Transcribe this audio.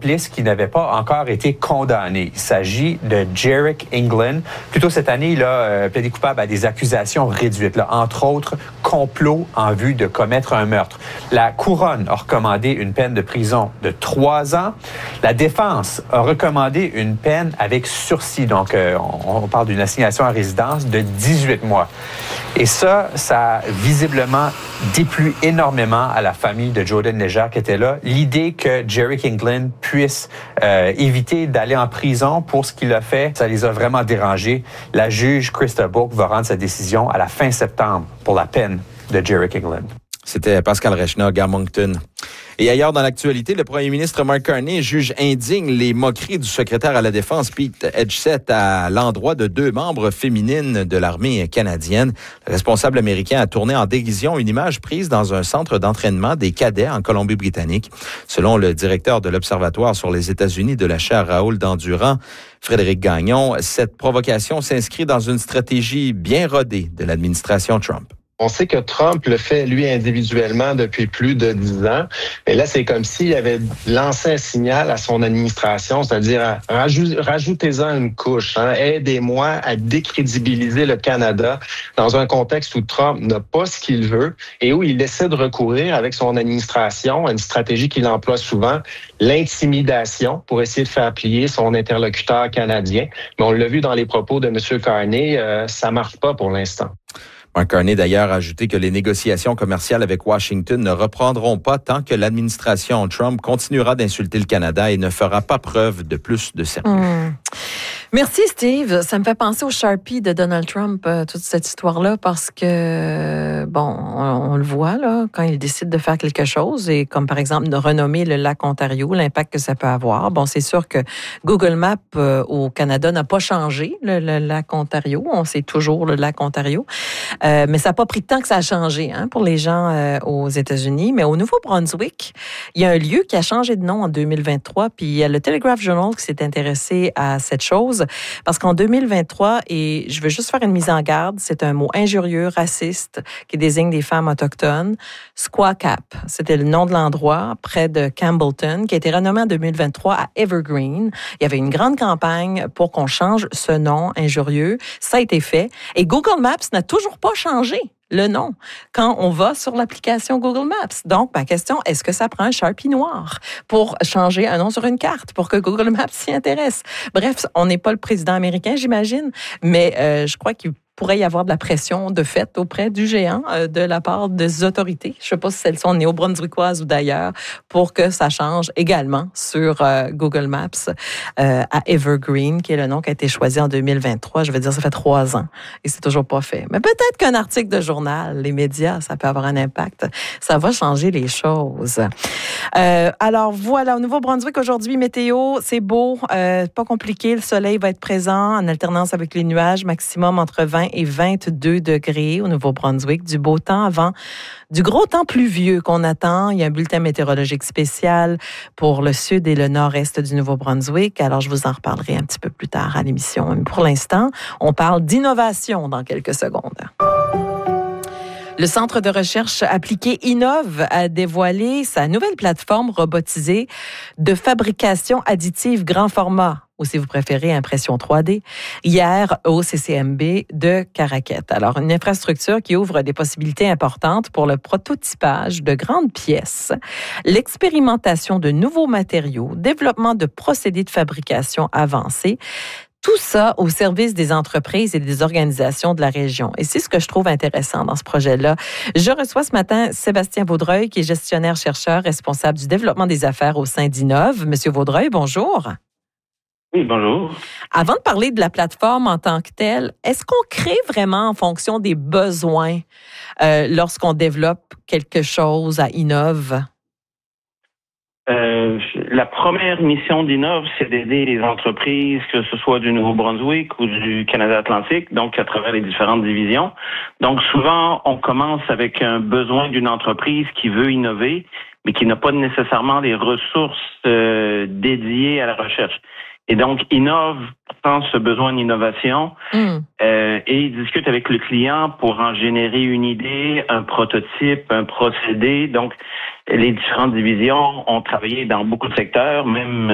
complice qui n'avait pas encore été condamné. Il s'agit de Jerick England. Plus tôt cette année, il a plaidé coupable à des accusations réduites, là, entre autres complot en vue de commettre un meurtre. La couronne a recommandé une peine de prison de 3 ans. La défense a recommandé une peine avec sursis, donc on parle d'une assignation à résidence de 18 mois. Et ça a visiblement déplu énormément à la famille de Jordan Leger qui était là. L'idée que Jerick England puisse éviter d'aller en prison pour ce qu'il a fait, ça les a vraiment dérangés. La juge Krista Bourque va rendre sa décision à la fin septembre pour la peine de Jerick England. C'était Pascal Rechna à Moncton. Et ailleurs dans l'actualité, le premier ministre Mark Carney juge indigne les moqueries du secrétaire à la Défense Pete Hegseth à l'endroit de 2 membres féminines de l'armée canadienne. Le responsable américain a tourné en dérision une image prise dans un centre d'entraînement des cadets en Colombie-Britannique. Selon le directeur de l'Observatoire sur les États-Unis de la chaire Raoul Dandurand, Frédéric Gagnon, cette provocation s'inscrit dans une stratégie bien rodée de l'administration Trump. On sait que Trump le fait, lui, individuellement depuis plus de 10 ans. Mais là, c'est comme s'il avait lancé un signal à son administration, c'est-à-dire rajoutez-en une couche. Aidez-moi à décrédibiliser le Canada dans un contexte où Trump n'a pas ce qu'il veut et où il essaie de recourir avec son administration à une stratégie qu'il emploie souvent, l'intimidation, pour essayer de faire plier son interlocuteur canadien. Mais on l'a vu dans les propos de M. Carney, ça marche pas pour l'instant. Mark Carney, d'ailleurs, a ajouté que les négociations commerciales avec Washington ne reprendront pas tant que l'administration Trump continuera d'insulter le Canada et ne fera pas preuve de plus de sérieux. Merci, Steve. Ça me fait penser au Sharpie de Donald Trump, toute cette histoire-là, parce que, on le voit, là, quand il décide de faire quelque chose, et comme par exemple de renommer le lac Ontario, l'impact que ça peut avoir. Bon, c'est sûr que Google Maps au Canada n'a pas changé, le lac Ontario. On sait toujours le lac Ontario. Mais ça n'a pas pris de temps que ça a changé pour les gens aux États-Unis. Mais au Nouveau-Brunswick, il y a un lieu qui a changé de nom en 2023, puis il y a le Telegraph Journal qui s'est intéressé à cette chose, parce qu'en 2023, et je veux juste faire une mise en garde, c'est un mot injurieux, raciste, qui désigne des femmes autochtones. Squawcap, c'était le nom de l'endroit près de Campbellton, qui a été renommé en 2023 à Evergreen. Il y avait une grande campagne pour qu'on change ce nom injurieux. Ça a été fait. Et Google Maps n'a toujours pas changé le nom quand on va sur l'application Google Maps. Donc, ma question, est-ce que ça prend un Sharpie noir pour changer un nom sur une carte pour que Google Maps s'y intéresse? Bref, on n'est pas le président américain, j'imagine, mais je crois qu'il pourrait y avoir de la pression de fait auprès du géant de la part des autorités. Je ne sais pas si elles sont néo-brunswickoises ou d'ailleurs, pour que ça change également sur Google Maps à Evergreen, qui est le nom qui a été choisi en 2023. Je veux dire, ça fait 3 ans et c'est toujours pas fait. Mais peut-être qu'un article de journal, les médias, ça peut avoir un impact. Ça va changer les choses. Alors voilà, au Nouveau-Brunswick aujourd'hui, météo, c'est beau, pas compliqué. Le soleil va être présent en alternance avec les nuages, maximum entre 20 et 22 degrés au Nouveau-Brunswick. Du beau temps avant du gros temps pluvieux qu'on attend. Il y a un bulletin météorologique spécial pour le sud et le nord-est du Nouveau-Brunswick. Alors, je vous en reparlerai un petit peu plus tard à l'émission. Mais pour l'instant, on parle d'innovation dans quelques secondes. Le Centre de recherche appliquée Innov a dévoilé sa nouvelle plateforme robotisée de fabrication additive grand format, ou si vous préférez, impression 3D, hier au CCMB de Caraquette. Alors, une infrastructure qui ouvre des possibilités importantes pour le prototypage de grandes pièces, l'expérimentation de nouveaux matériaux, développement de procédés de fabrication avancés, tout ça au service des entreprises et des organisations de la région. Et c'est ce que je trouve intéressant dans ce projet-là. Je reçois ce matin Sébastien Vaudreuil, qui est gestionnaire-chercheur responsable du développement des affaires au sein d'Innov. Monsieur Vaudreuil, bonjour. Oui, bonjour. Avant de parler de la plateforme en tant que telle, est-ce qu'on crée vraiment en fonction des besoins lorsqu'on développe quelque chose à Innov? La première mission d'Innov, c'est d'aider les entreprises, que ce soit du Nouveau-Brunswick ou du Canada Atlantique, donc à travers les différentes divisions. Donc souvent, on commence avec un besoin d'une entreprise qui veut innover, mais qui n'a pas nécessairement les ressources dédiées à la recherche. Et donc, Innov prend ce besoin d'innovation et discute avec le client pour en générer une idée, un prototype, un procédé. Donc, les différentes divisions ont travaillé dans beaucoup de secteurs, même